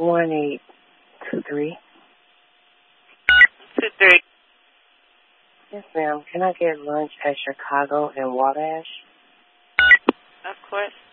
1823. 23. Yes, ma'am. Can I get lunch at Chicago and Wabash? Of course.